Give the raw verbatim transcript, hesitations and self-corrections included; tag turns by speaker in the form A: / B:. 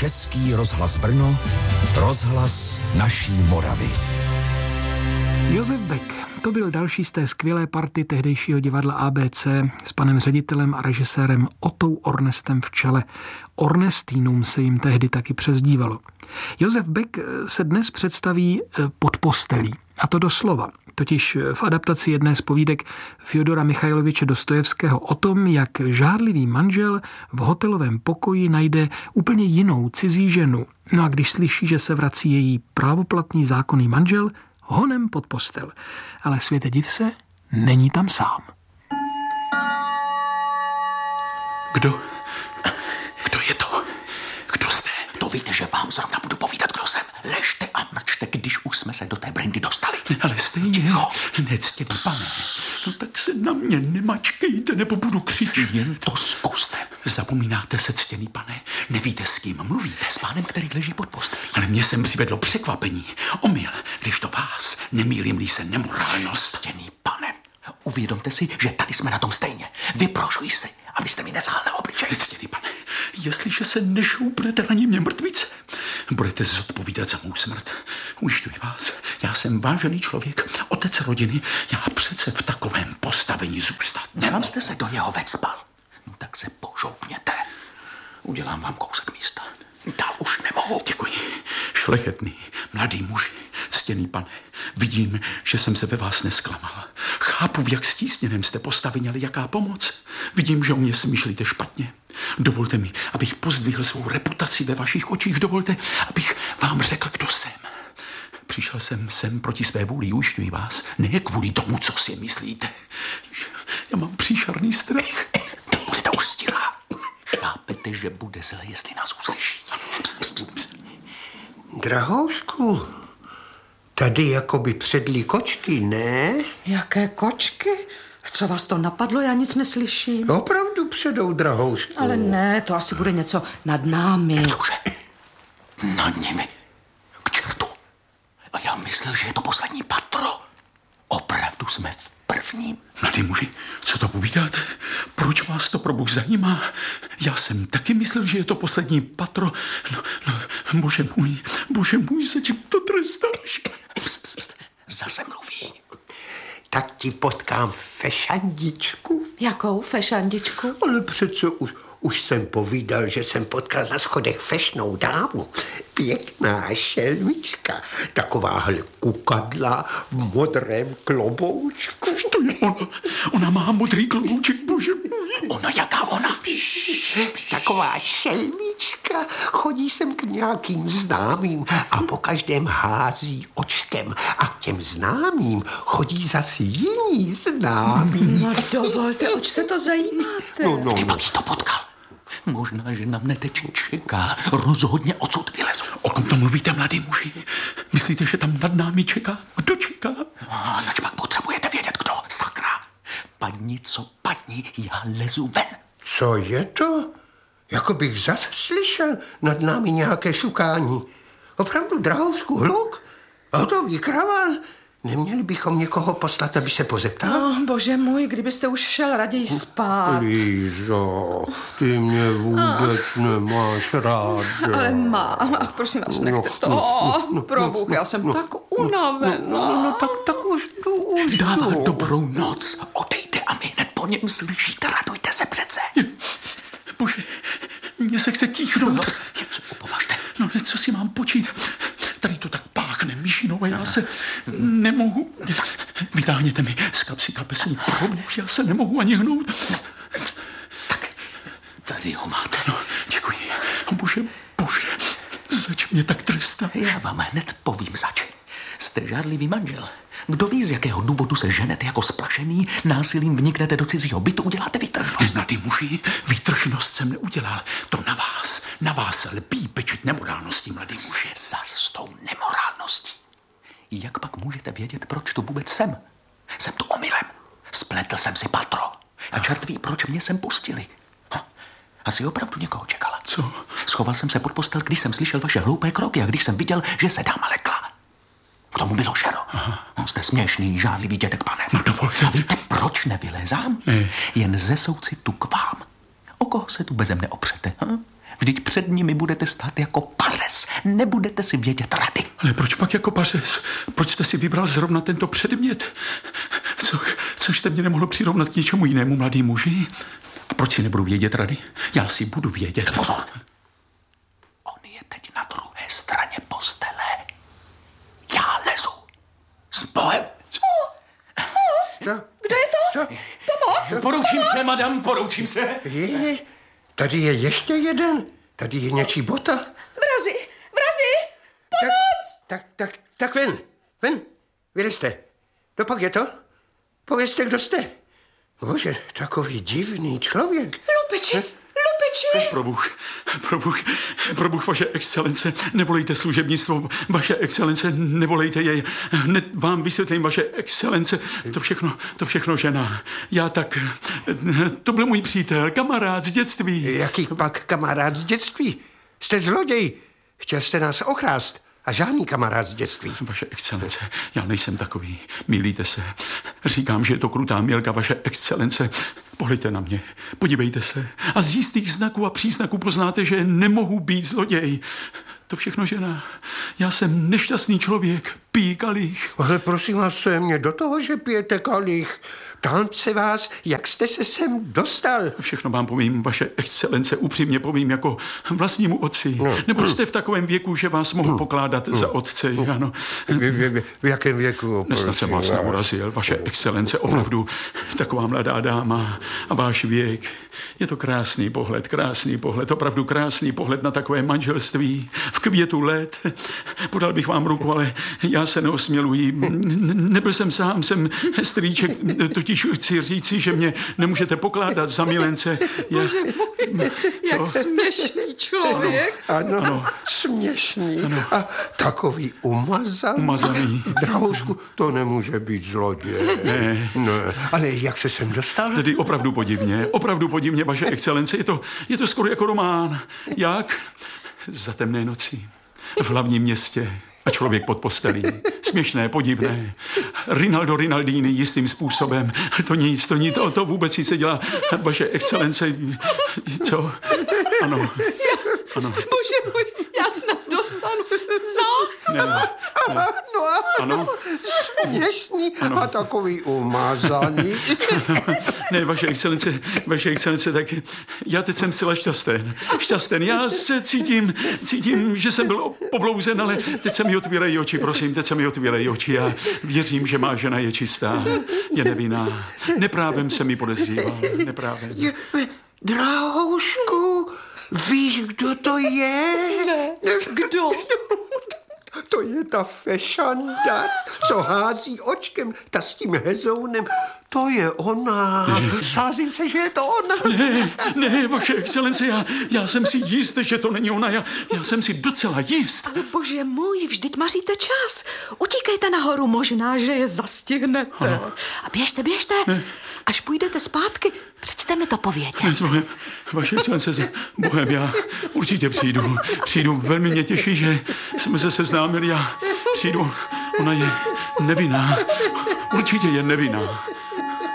A: Český rozhlas Brno, rozhlas naší Moravy.
B: Josef Beck, to byl další z té skvělé party tehdejšího divadla A B C s panem ředitelem a režisérem Otou Ornestem v čele. Ornestínům se jim tehdy taky přezdívalo. Josef Beck se dnes představí pod postelí, a to doslova. Totiž v adaptaci jedné z povídek Fjodora Michajloviče Dostojevského o tom, jak žárlivý manžel v hotelovém pokoji najde úplně jinou cizí ženu. No a když slyší, že se vrací její právoplatný zákonný manžel, honem pod postel. Ale světe div se, není tam sám.
C: Kdo? Kdo je to? Kdo jste?
D: To víte, že vám zrovna budu povídat, kdo jsem. Ležte a mlčte, když už jsme se do té brandy dostali.
C: Ale stejně, jo, nectěný pane. No tak se na mě nemačkejte, nebo budu křičet.
D: Jen to zkuste.
C: Zapomínáte se, ctěný pane. Nevíte, s kým mluvíte.
D: S pánem, který leží pod postelí.
C: Ale mě sem přivedlo překvapení. Omyl, když to vás nemýlím-li se nemorálnost.
D: Ctěný pane, uvědomte si, že tady jsme na tom stejně. Vyprošuji si, abyste mi nezhal na obličej.
C: Ctěný pane, jestliže se nešoupnete na mě mrtvice, budete zodpovídat za mou smrt. Ujišťuji vás, já jsem vážený člověk, otec rodiny, já přece v takovém postavení zůstat nemohu.
D: Sám jste se do něho vecpal. No tak se požoupněte. Udělám vám kousek místa. Dál už nemohu.
C: Děkuji. Šlechetný, mladý muži, ctěný pane, vidím, že jsem se ve vás nesklamal. Chápu, v jak stísněném jste postavení, ale jaká pomoc. Vidím, že o mě smýšlíte špatně. Dovolte mi, abych pozdvihl svou reputaci ve vašich očích. Dovolte, abych vám řekl, kdo jsem. Přišel jsem sem proti své vůli, ujišťuji vás, ne kvůli tomu, co si myslíte. Já mám příšerný strach.
D: Budete už stilá. Chápete, že bude zle, jestli nás uslyší.
E: Drahoušku, tady jakoby předlí kočky, ne?
F: Jaké kočky? Co vás to napadlo? Já nic neslyším.
E: Opravdu předou, drahoušku.
F: Ale ne, to asi bude něco nad námi.
D: Cože? Nad nimi? K čertu. A já myslel, že je to poslední patro. Opravdu jsme v prvním.
C: Mladý muži, co to povídáte? Proč vás to pro Bůh zajímá? Já jsem taky myslel, že je to poslední patro. No, no, bože můj, bože můj, za čím to trestáš?
D: Pst, pst, zase mluví.
E: Tak ti potkám fešandičku.
F: Jakou fešandičku?
E: Ale přece už, už jsem povídal, že jsem potkal na schodech fešnou dámu. Pěkná šelmička. Takováhle kukadla v modrém kloboučku.
C: To je ona. Ona má modrý klobouček, bože můj.
D: Ona, jaká ona?
E: Taková šelmička. Chodí sem k nějakým známým a po každém hází očkem. A k těm známým chodí zase jiní známí.
F: No dovolte, oč se to zajímáte?
E: No, no,
D: Ty
E: no.
D: pak jí to potkal. Možná, že na mne teď čeká. Rozhodně odsud vylezu.
C: O kom to mluvíte, mladý muži? Myslíte, že tam nad námi čeká? Kdo čeká?
D: A nač pak potřebujete vědět, kdo, sakra. Padni, co padni, já lezu ven.
E: Co je to? Jako bych zas slyšel nad námi nějaké šukání. Opravdu, drahousku, hluk? Hotový kraval? Neměli bychom někoho poslat, aby se pozeptal?
F: No, bože můj, kdybyste už šel raději spát.
E: Lízo, ty mě vůbec nemáš rád.
F: Ale mám, ach, prosím vás, nechte to. Oh, probůh, já jsem tak unavená.
E: No, no, tak, tak už jdu, už jdu.
D: Dává dobrou noc. Odejde a my hned po něm slyšíte. Radujte se přece.
C: Bože, mně se chce tíchnout.
D: No, považte.
C: No, co si mám počít? Tady to tak páchne myšinou a já se nemohu... Vytáhněte mi z kapsy kapesní probůh, já se nemohu ani hnout.
D: Tak, tady ho máte.
C: No, děkuji. Bože, bože, zač mě tak trestáš?
D: Já vám hned povím zač. Jste žádlivý manžel. Kdo ví, z jakého důvodu se ženete jako splašený, násilím vniknete do cizího bytu, uděláte výtržnost.
C: Mladý muži, výtržnost jsem neudělal. To na vás, na vás lpí pečet nemorálností, mladý muži.
D: Zas s tou nemorálností. Jak pak můžete vědět, proč tu vůbec jsem? Jsem tu omylem. Spletl jsem si patro. A čert ví, proč mě sem pustili. Ha, asi opravdu někoho čekala.
C: Co?
D: Schoval jsem se pod postel, když jsem slyšel vaše hloupé kroky a když jsem viděl, že se dáma lekla. K tomu bylo šero. No, jste směšný, žádlivý dědek, pane.
C: No dovolte.
D: A víte, proč nevylézám?
C: Ne.
D: Jen ze soucitu k vám. O koho se tu beze mne opřete? Ha? Vždyť před nimi budete stát jako pařez. Nebudete si vědět rady.
C: Ale proč pak jako pařez? Proč jste si vybral zrovna tento předmět? Co, což jste mě nemohlo přirovnat k něčemu jinému, mladý muži? A proč si nebudu vědět rady? Já si budu vědět.
D: Pozor! On je teď na druhé straně postele. Já lezu. S Bohem.
E: Co?
F: Kdo je to?
E: Co?
F: Pomoc!
D: Poroučím se, madam, poroučím se.
E: Je, tady je ještě jeden. Tady je něčí bota.
F: Vrazi! Vrazi!
E: Pomoc! Tak, tak, tak, tak ven. Ven. Vylezte. No pak je to? Povězte, kdo jste. Bože, takový divný člověk.
F: Lupeči! Lupeči!
C: Probuch, probuch, probuch, vaše excelence, nevolejte služebnictvo, vaše excelence, nevolejte jej, hned vám vysvětlím, vaše excelence, to všechno, to všechno žena. Já tak, to byl můj přítel, kamarád z dětství.
E: Jaký pak kamarád z dětství? Jste zloděj. Chtěl jste nás okrást. A žádný kamarád z dětství.
C: Vaše excelence, já nejsem takový, mýlíte se. Říkám, že je to krutá mělka, vaše excelence. Pohlejte na mě, podívejte se. A z jistých znaků a příznaků poznáte, že nemohu být zloděj. To všechno žena. Já jsem nešťastný člověk, pijí kalich.
E: Ale prosím vás, co je mě do toho, že pijete kalich? Ptám se vás, jak jste se sem dostal?
C: Všechno vám povím, vaše excelence, upřímně povím jako vlastnímu otci. No. Nebo jste v takovém věku, že vás mohu pokládat no. za otce, že ano.
E: V, v, v jakém věku?
C: Nesnad jsem vás neurazil, vaše excelence, opravdu taková mladá dáma a váš věk. Je to krásný pohled, krásný pohled, opravdu krásný pohled na takové manželství. V květu let. Podal bych vám ruku, ale já se neosměluji. Nebyl jsem sám, jsem strýček, totiž chci říci, že mě nemůžete pokládat za milence. Já...
F: Bože můj, jak směšný člověk.
E: Ano, ano, ano. Směšný. Ano. A takový umazaný.
C: Umazaný.
E: Drahoušku, to nemůže být zloděj.
C: Ne.
E: Ne. Ale jak se sem dostal?
C: Tedy opravdu podivně, opravdu podivně, vaše excelence. Je to, je to skoro jako román. Jak? Za temné noci. V hlavním městě. A člověk pod postelí. Směšné, podivné. Rinaldo Rinaldini jistým způsobem. To nic, to nic, to, to vůbec nic se dělá. Vaše excelence, co? Ano. Ano.
F: Bože můj, já snad dostanu záchvat.
C: Ne, ne.
E: Ano, ano. Směšný ano. A takový umazaný.
C: Ne, vaše excelence, vaše excelence, tak já teď jsem zcela šťasten. Šťasten, já se cítím, cítím, že jsem byl poblouzen, ale teď se mi otvírají oči, prosím, teď se mi otvírají oči. Já věřím, že má žena je čistá, je nevinná. Neprávem se mi podezříval, neprávem.
E: Je, drahoušku, víš, kdo to je?
F: Ne, kdo?
E: To je ta fešanda, co hází očkem, ta s tím hezounem. To je ona. Sázím se, že je to ona.
C: Ne, ne, vaše excelence, já, já jsem si jist, že to není ona. Já, já jsem si docela jist.
F: Ale bože můj, vždyť maříte čas. Utíkejte nahoru, možná, že je zastihnete. Ano. A běžte, běžte. Ne. Až půjdete zpátky, přečte mi to povědět.
C: Ne, s Bohem, vaše excelence, s Bohem, já určitě přijdu. Přijdu, velmi mě těší, že jsme se seznámili a přijdu. Ona je nevinná. Určitě je nevinná.